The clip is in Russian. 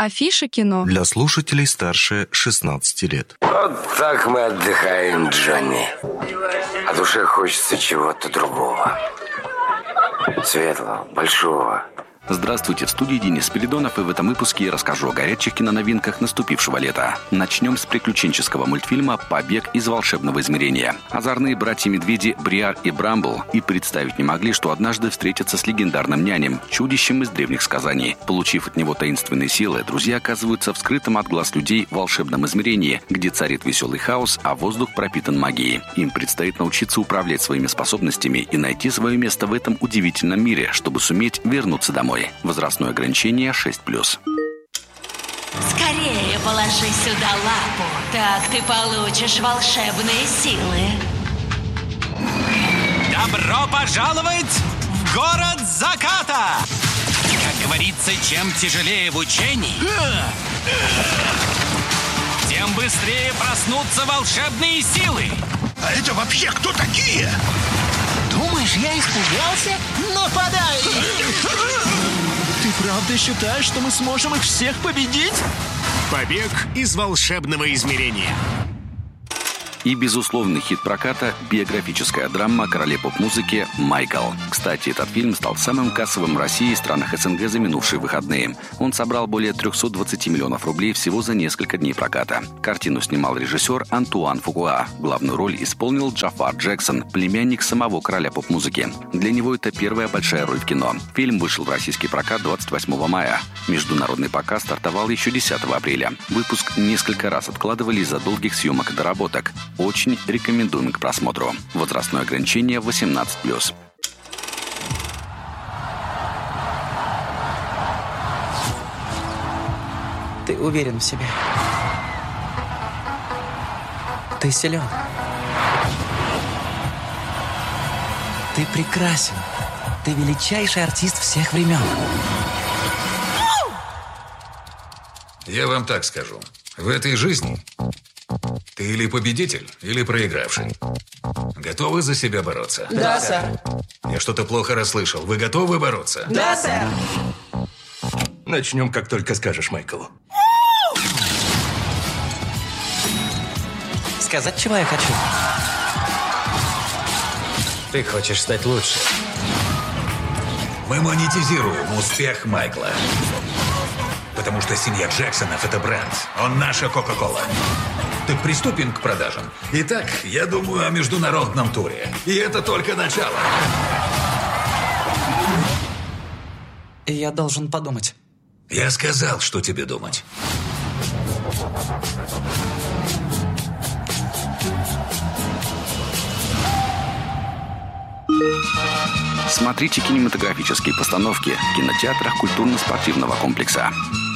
Афиша кино. Для слушателей старше 16 лет. Вот так мы отдыхаем, Джонни. А душе хочется чего-то другого. Светлого, большого. Здравствуйте, в студии Денис Спиридонов, и в этом выпуске я расскажу о горячих киноновинках наступившего лета. Начнем с приключенческого мультфильма «Побег из волшебного измерения». Озорные братья-медведи Бриар и Брамбл и представить не могли, что однажды встретятся с легендарным нянем, чудищем из древних сказаний. Получив от него таинственные силы, друзья оказываются в скрытом от глаз людей волшебном измерении, где царит веселый хаос, а воздух пропитан магией. Им предстоит научиться управлять своими способностями и найти свое место в этом удивительном мире, чтобы суметь вернуться домой. Возрастное ограничение 6+. Скорее положи сюда лапу, так ты получишь волшебные силы. Добро пожаловать в город заката! Как говорится, чем тяжелее в учении, тем быстрее проснутся волшебные силы. А это вообще кто такие? Думаешь, я испугался? Нападай! Ты правда считаешь, что мы сможем их всех победить? Побег из волшебного измерения. И безусловный хит проката – биографическая драма о короле поп-музыки «Майкл». Кстати, этот фильм стал самым кассовым в России и странах СНГ за минувшие выходные. Он собрал более 320 миллионов рублей всего за несколько дней проката. Картину снимал режиссер Антуан Фукуа. Главную роль исполнил Джафар Джексон, племянник самого короля поп-музыки. Для него это первая большая роль в кино. Фильм вышел в российский прокат 28 мая. Международный показ стартовал еще 10 апреля. Выпуск несколько раз откладывали из-за долгих съемок и доработок. Очень рекомендуем к просмотру. Возрастное ограничение 18+. Ты уверен в себе. Ты силен. Ты прекрасен. Ты величайший артист всех времен. Я вам так скажу. В этой жизни ты или победитель, или проигравший. Готовы за себя бороться? Да, сэр. Я что-то плохо расслышал. Вы готовы бороться? Да, сэр. Начнем, как только скажешь, Майкл. Сказать, чего я хочу? Ты хочешь стать лучше. Мы монетизируем успех Майкла. Потому что семья Джексонов – это бренд. Он наша Кока-Кола. Так приступим к продажам. Итак, я думаю о международном туре. И это только начало. Я должен подумать. Я сказал, что тебе думать. Смотрите кинематографические постановки в кинотеатрах культурно-спортивного комплекса.